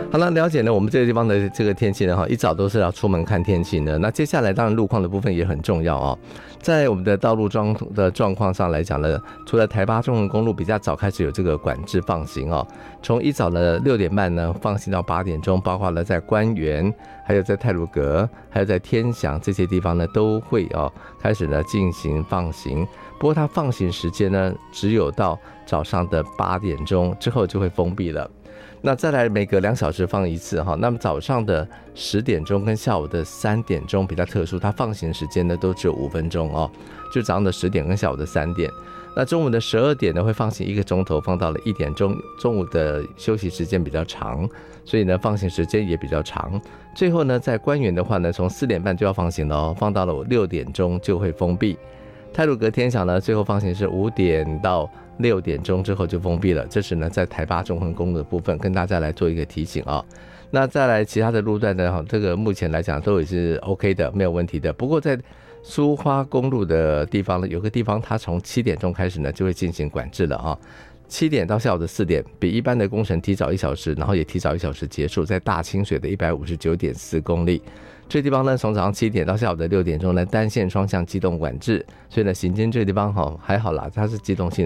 好了，了解呢，我们这个地方的这个天气呢，一早都是要出门看天气呢。那接下来当然路况的部分也很重要哦。在我们的道路状况上来讲呢，除了台八中横公路比较早开始有这个管制放行哦，从一早的6点半呢放行到8点钟，包括了在官园、还有在太鲁阁、还有在天祥这些地方呢，都会开始呢进行放行。不过它放行时间呢，只有到早上的8点钟之后就会封闭了。那再来每隔2小时放一次哈，那么早上的10点钟跟下午的3点钟比较特殊，它放行时间呢都只有5分钟哦，就早上的10点跟下午的3点。那中午的12点呢会放行1个钟头，放到了1点钟，中午的休息时间比较长，所以呢放行时间也比较长。最后呢在官园的话呢，从4点半就要放行了哦，放到了6点钟就会封闭。太鲁阁天祥呢，最后放行是5点到6点钟之后就封闭了。这是呢在台八中横公路的部分跟大家来做一个提醒啊。那再来其他的路段呢，这个目前来讲都也是 OK 的，没有问题的。不过在苏花公路的地方呢，有个地方它从7点钟开始呢就会进行管制了啊。7点到下午的4点，比一般的工程提早1小时，然后也提早1小时结束，在大清水的159.4公里。这地方呢，从早上7点到下午的6点钟呢，单线双向机动管制，所以呢，行经这个地方还好啦，它是机动性